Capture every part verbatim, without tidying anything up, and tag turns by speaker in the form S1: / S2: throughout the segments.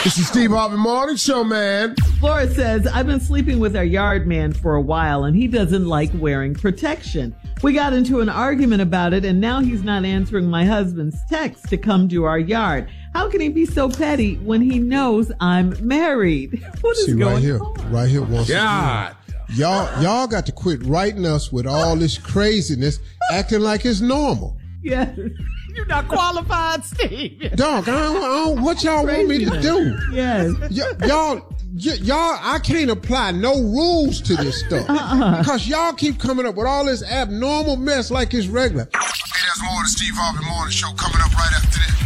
S1: This is Steve Harvey Morning Show, man.
S2: Flora says, I've been sleeping with our yard man for a while, and he doesn't like wearing protection. We got into an argument about it, and now he's not answering my husband's text to come to our yard. How can he be so petty when he knows I'm married? What is
S1: See,
S2: going
S1: right here,
S2: on?
S1: right here, once
S3: God.
S1: again. Y'all, y'all got to quit writing us with all this craziness, acting like it's normal.
S2: Yes. You're not qualified, Steve.
S1: Dog, I don't, I don't, what y'all want me to do?
S2: Yes.
S1: Y- y'all, y- y'all, I can't apply no rules to this stuff.
S2: Uh-uh.
S1: Because y'all keep coming up with all this abnormal mess like it's regular.
S4: Hey, there's more of the Steve Harvey Morning Show coming up right after this.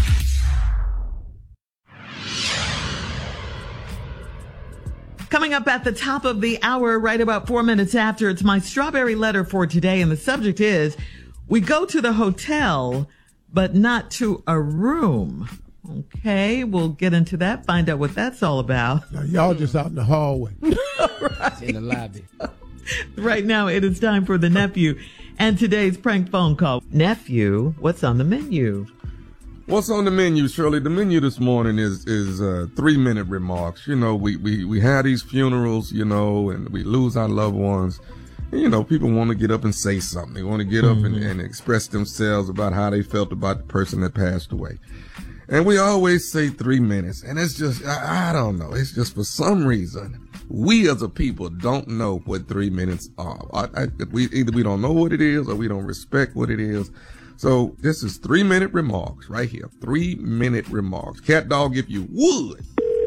S2: Coming up at the top of the hour, right about four minutes after, it's my strawberry letter for today. And the subject is, we go to the hotel, but not to a room. Okay, we'll get into that, find out what that's all about.
S1: Now, y'all just out in the hallway.
S2: Right.
S3: In the lobby.
S2: Right now, it is time for the nephew and today's prank phone call. Nephew, what's on the menu?
S3: What's on the menu, Shirley? The menu this morning is is uh, three-minute remarks. You know, we, we, we have these funerals, you know, and we lose our loved ones. And, you know, people want to get up and say something. They want to get up
S2: Mm-hmm.
S3: and, and express themselves about how they felt about the person that passed away. And we always say three minutes. And it's just, I, I don't know. It's just for some reason, we as a people don't know what three minutes are. I, I, we, either we don't know what it is or we don't respect what it is. So this is three minute remarks right here. Three minute remarks. Cat Dog, if you would.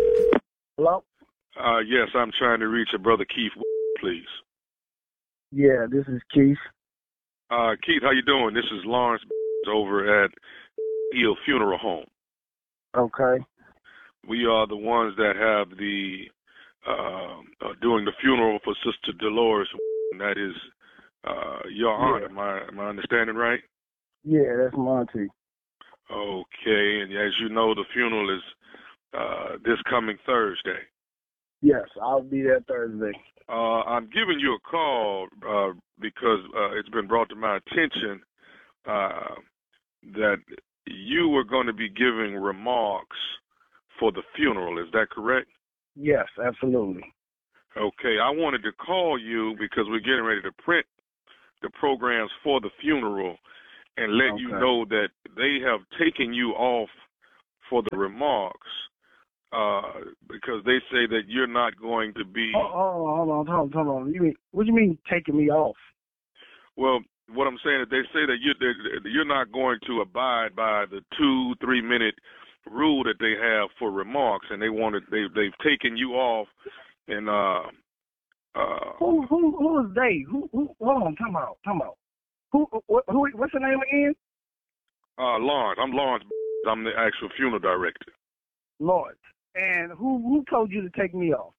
S5: Hello?
S6: Uh, yes, I'm trying to reach a brother Keith, please.
S5: Yeah, this is Keith.
S6: Uh, Keith, how you doing? This is Lawrence over at Hill Funeral Home.
S5: Okay.
S6: We are the ones that have the uh, uh, doing the funeral for Sister Dolores. And that is uh, your aunt.
S5: Yeah.
S6: Am I am I understanding right?
S5: Yeah, that's Monty.
S6: Okay, and as you know, the funeral is uh, this coming Thursday.
S5: Yes, I'll be there Thursday.
S6: Uh, I'm giving you a call uh, because uh, it's been brought to my attention uh, that you were going to be giving remarks for the funeral. Is that correct?
S5: Yes, absolutely.
S6: Okay, I wanted to call you because we're getting ready to print the programs for the funeral and let
S5: Okay.
S6: you know that they have taken you off for the remarks uh, because they say that you're not going to be...
S5: Oh, hold on, hold on, hold on, hold on. You mean, what do you mean taking me off?
S6: Well, what I'm saying is they say that you're, you're not going to abide by the two, three-minute rule that they have for remarks, and they wanted they they've taken you off. And uh, uh,
S5: Who, who, who is they? Who, who? Hold on, come out, come out. Who, who, who, what's the name again?
S6: uh, Lawrence, I'm Lawrence. I'm the actual funeral director.
S5: Lawrence. And who, who told you to take me off?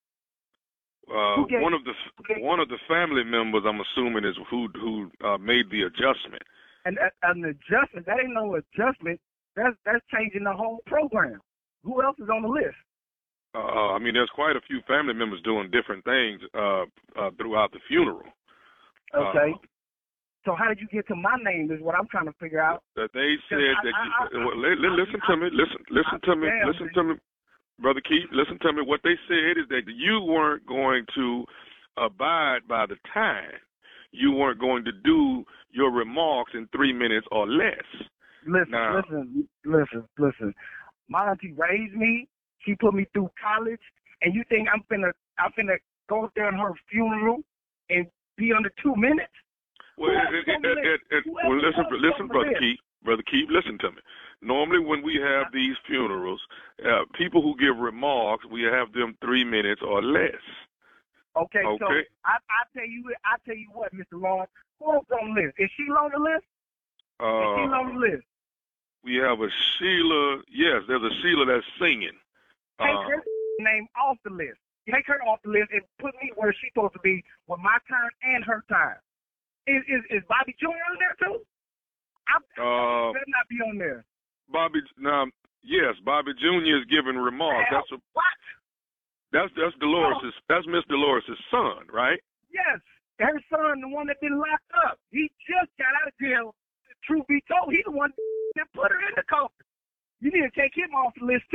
S6: Uh,
S5: Who gave-
S6: one of the
S5: gave-
S6: one of the family members, I'm assuming, is who who uh, made the adjustment.
S5: And uh, an adjustment, that ain't no adjustment. That's that's changing the whole program. Who else is on the list?
S6: Uh, I mean, there's quite a few family members doing different things uh, uh, throughout the funeral.
S5: Okay.
S6: Uh,
S5: So how did you get to my name is what I'm trying to figure out.
S6: that they said
S5: I-
S6: that.
S5: I-
S6: You,
S5: I-
S6: well, li- li- listen to me. Listen. Listen to me.
S5: Damn,
S6: Listen
S5: man.
S6: to me, brother Keith. Listen to me. What they said is that you weren't going to abide by the time. You weren't going to do your remarks in three minutes or less.
S5: Listen,
S6: Now-
S5: listen, listen, listen. My auntie raised me. She put me through college, and you think I'm finna, I'm finna go up there in her funeral and be under two minutes?
S6: Well,
S5: Who else
S6: it,
S5: is on the
S6: it,
S5: list?
S6: it, it,
S5: Who
S6: well,
S5: else is
S6: listen,
S5: on the
S6: listen, brother
S5: list?
S6: Keith, brother Keith, listen to me. Normally, when we have these funerals, uh, people who give remarks, we have them three minutes or less.
S5: Okay, so
S6: Okay.
S5: I, I tell you, I tell you what, Mister Lawrence, who else on the list? Is she on the list? Is she on
S6: Uh,
S5: the list?
S6: we have a Sheila. Yes, there's a Sheila that's singing.
S5: Take
S6: Uh,
S5: her name off the list. Take her off the list and put me where she's supposed to be with my time and her time. Is is, is Bobby Junior on there too? I
S6: Uh,
S5: better not be on there.
S6: Bobby. Now, yes, Bobby Junior is giving remarks.
S5: Hell,
S6: That's a,
S5: what?
S6: that's that's Dolores's. That's Miss Dolores's son, right?
S5: Yes, her son, the one that been locked up. He just got out of jail. Truth be told, he the one that put her in the coffin. You need to take him off the list too.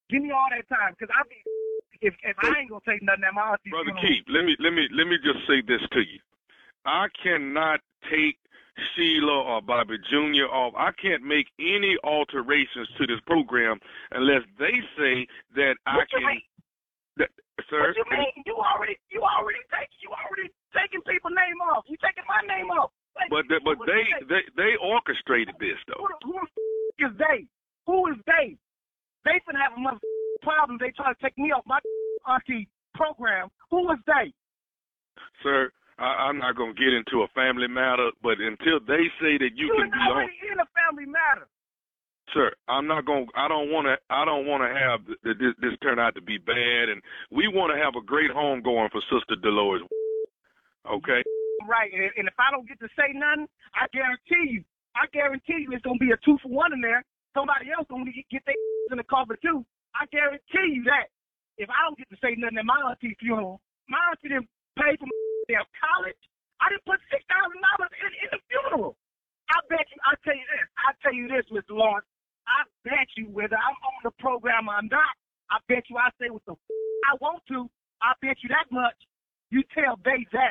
S5: Give me all that time, because I be if if I ain't gonna say nothing at my auntie.
S6: Brother Keith, let me let me let me just say this to you. I cannot take Sheila or Bobby Junior off. I can't make any alterations to this program unless they say that I
S5: What you
S6: can.
S5: mean?
S6: That, sir,
S5: What you mean? You already you already take you already taking people's name off. You taking my name off. Like,
S6: but the, but
S5: what
S6: they,
S5: you
S6: they they orchestrated this though.
S5: Who, who the f- is they? Who is they? They finna have a mother problem. They try to take me off my auntie program. Who is they?
S6: Sir, I, I'm not gonna get into a family matter, but until they say that you,
S5: You
S6: can
S5: is
S6: be on,
S5: already in a family matter.
S6: sir, I'm not gonna. I don't want to. I don't want to have th- th- this, this turn out to be bad, and we want to have a great home going for Sister Dolores. Okay.
S5: Right, and, and if I don't get to say nothing, I guarantee you, I guarantee you, it's gonna be a two for one in there. Somebody else gonna get, get their in the cover too. I guarantee you that. If I don't get to say nothing at my auntie funeral, my auntie didn't pay for my damn college. I didn't put six thousand dollars in, in the funeral. I bet you. I tell you this. I tell you this, Mister Lawrence. I bet you, whether I'm on the program or not, I bet you I say what the f- I want to. I bet you that much. You tell they that.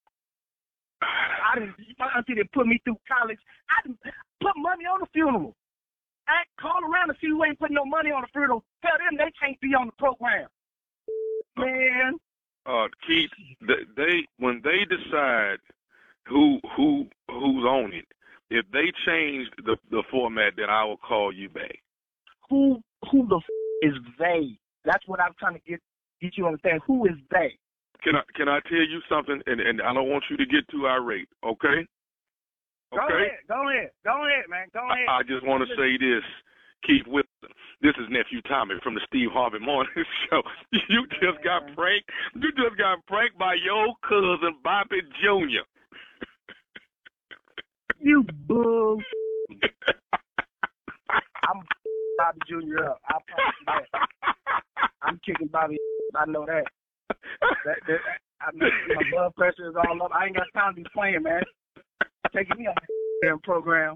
S5: I didn't. My auntie didn't put me through college. I didn't put money on the funeral. I call around and see who ain't putting no money on the funeral. Tell them they can't be on the program. Man.
S6: Uh, Keith, they, they when they decide who who who's on it, if they change the the format, then I will call you back.
S5: Who who the f- is they? That's what I'm trying to get get you to understand. Who is they?
S6: Can I can I tell you something? And and I don't want you to get too irate. Okay.
S5: Go
S6: Okay.
S5: ahead, go ahead, go ahead, man, go ahead.
S6: I, I just want to say this, Keith Wilson. This is nephew Tommy from the Steve Harvey Morning Show. You just got pranked. You just got pranked by your cousin Bobby Junior
S5: You bull. I'm Bobby Junior up. I promise you that. I'm kicking Bobby. I know that. that, that I mean, my blood pressure is all up. I ain't got time to be playing, man. Taking me on the damn program.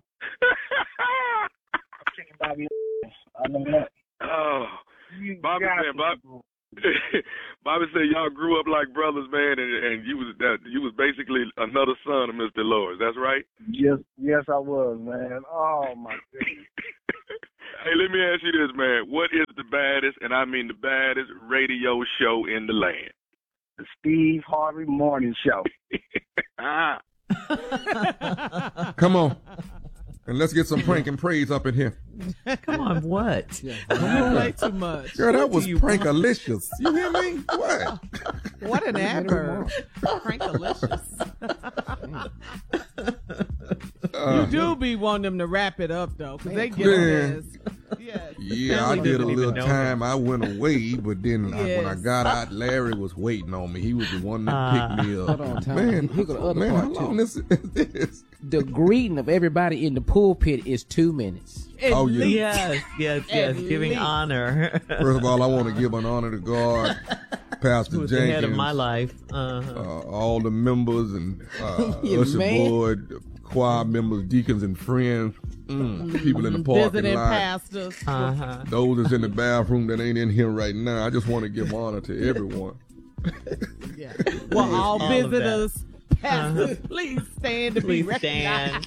S5: I'm kicking Bobby. I know that.
S6: Oh,
S5: You
S6: Bobby
S5: got
S6: said,
S5: to,
S6: Bob,
S5: bro.
S6: Bobby said y'all grew up like brothers, man, and, and you was that you was basically another son of Mister Lawrence. That's right.
S5: Yes, yes, I was, man. Oh my goodness.
S6: Hey, let me ask you this, man. What is the baddest, and I mean the baddest, radio show in the land?
S5: The Steve Harvey Morning Show.
S6: ah.
S3: Come on. And let's get some prank and praise up in here.
S2: Come on, what?
S7: You play too much.
S3: Girl, that
S2: What do
S3: was
S2: you
S3: prankalicious. You hear me? What?
S7: What an adverb. Prankalicious.
S3: Uh,
S7: You do be wanting them to wrap it up, though, because they get
S3: Man.
S7: on this. Yeah.
S3: Yeah, I
S2: family
S3: did a
S2: didn't even
S3: little
S2: know
S3: time. I went away, but then I, when I
S7: Yes.
S3: got out, Larry was waiting on me. He was the one that
S2: Uh,
S3: picked me up.
S8: Hold on, Tom.
S3: Man,
S8: Here go the other
S3: man,
S8: part,
S3: how
S8: too.
S3: long is this?
S8: The greeting of everybody in the pulpit is two minutes.
S3: Oh, yeah.
S2: Yes, yes, yes.
S7: At
S2: Giving
S7: least.
S2: honor.
S3: First of all, I want to give an honor to God, Pastor
S2: Who's the
S3: Jenkins,
S2: head of my life. Uh-huh.
S3: uh, all the members and uh,
S8: Yeah,
S3: usher
S8: man.
S3: board, choir members, deacons and friends, mm, people in the parking
S7: Visiting
S3: lot,
S7: pastors.
S2: Uh-huh.
S3: those that's in the bathroom that ain't in here right now. I just want to give honor to everyone.
S7: Yeah. Well, all,
S2: All of that.
S7: visitors, pastors, please stand to be
S2: Please
S7: recognized.
S2: stand.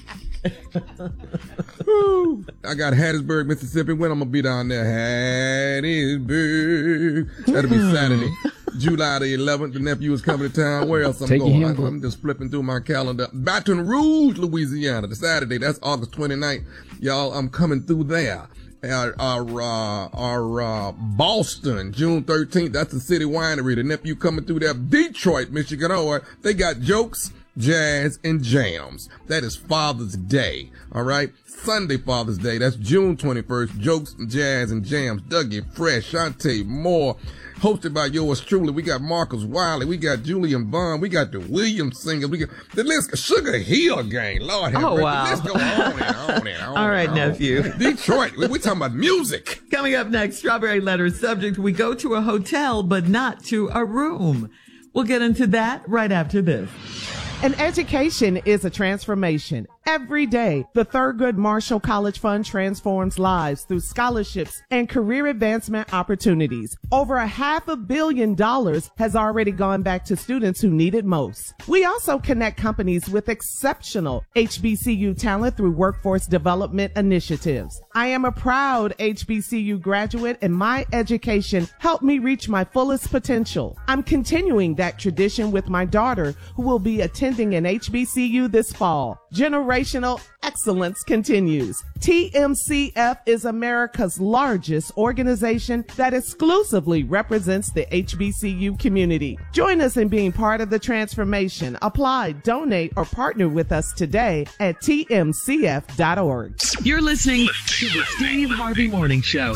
S3: Woo. I got Hattiesburg, Mississippi. When I'm gonna be down there, Hattiesburg. That'll be Saturday, July the eleventh. The nephew is coming to town. Where else I'm
S8: Take your
S3: going?
S8: handbook.
S3: I, I'm just flipping through my calendar. Baton Rouge, Louisiana. The Saturday, that's August twenty-ninth. Y'all, I'm coming through there. Our, our, uh, our, uh, Boston, June thirteenth. That's the City Winery. The nephew coming through there. Detroit, Michigan. Oh, they got jokes, jazz, and jams. That is Father's Day. All right. Sunday Father's Day. That's June twenty-first. Jokes, jazz, and jams. Dougie Fresh, Shantae Moore. Hosted by yours truly. We got Marcus Wiley. We got Julian Bond. We got the Williams singers. We got the list. Sugar Hill Gang. Lord have
S2: Oh,
S3: mercy.
S2: wow.
S3: The list go on and on and on.
S2: All right,
S3: and on.
S2: nephew.
S3: Detroit. We, we talking about music.
S2: Coming up next, Strawberry Letter subject, we go to a hotel, but not to a room. We'll get into that right after this.
S7: An education is a transformation. every day. The Thurgood Marshall College Fund transforms lives through scholarships and career advancement opportunities. Over a half a billion dollars has already gone back to students who need it most. We also connect companies with exceptional H B C U talent through workforce development initiatives. I am a proud H B C U graduate, and my education helped me reach my fullest potential. I'm continuing that tradition with my daughter, who will be attending an H B C U this fall. Generational excellence continues. T M C F is America's largest organization that exclusively represents the H B C U community. Join us in being part of the transformation. Apply, donate, or partner with us today at T M C F dot org.
S2: You're listening to the Steve Harvey Morning Show.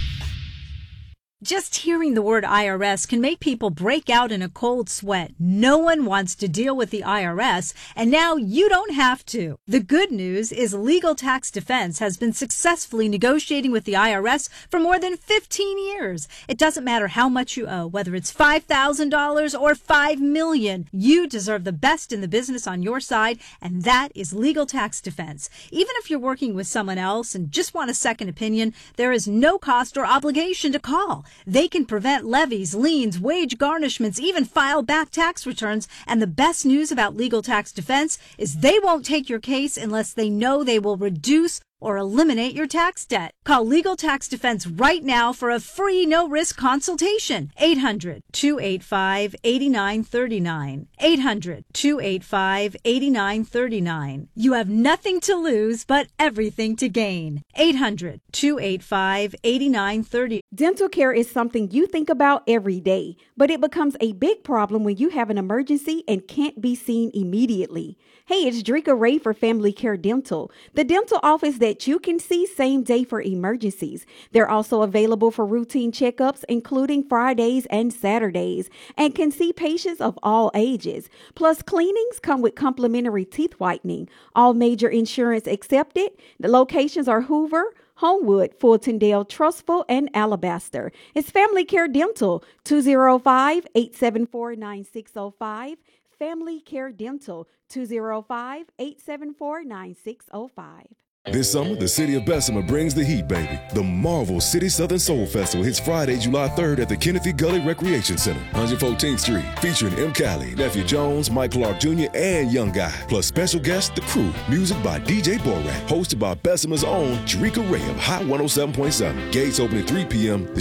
S9: Just hearing the word I R S can make people break out in a cold sweat. No one wants to deal with the I R S, and now you don't have to. The good news is Legal Tax Defense has been successfully negotiating with the I R S for more than fifteen years. It doesn't matter how much you owe, whether it's five thousand dollars or five million dollars. You deserve the best in the business on your side, and that is Legal Tax Defense. Even if you're working with someone else and just want a second opinion, there is no cost or obligation to call. They can prevent levies, liens, wage garnishments, even file back tax returns. And the best news about Legal Tax Defense is they won't take your case unless they know they will reduce or eliminate your tax debt. Call Legal Tax Defense right now for a free no-risk consultation. eight hundred, two eight five, eight nine three nine. eight hundred, two eight five, eight nine three nine. You have nothing to lose but everything to gain. eight hundred, two eight five, eight nine three nine.
S10: Dental care is something you think about every day, but it becomes a big problem when you have an emergency and can't be seen immediately. Hey, it's Drika Ray for Family Care Dental, the dental office that you can see same day for emergencies. They're also available for routine checkups, including Fridays and Saturdays, and can see patients of all ages. Plus, cleanings come with complimentary teeth whitening. All major insurance accepted. The locations are Hoover, Homewood, Fultondale, Trustful, and Alabaster. It's Family Care Dental, two oh five, eight seven four, nine six oh five. Family Care Dental, two oh five, eight seven four, nine six oh five.
S11: This summer, the city of Bessemer brings the heat, baby. The Marvel City Southern Soul Festival hits Friday, July third at the Kennedy Gully Recreation Center, one hundred fourteenth Street, featuring M. Callie, Nephew Jones, Mike Clark Junior, and Young Guy. Plus special guests, The Crew, music by D J Borat, hosted by Bessemer's own Drika Ray of Hot one oh seven point seven. Gates open at three p.m.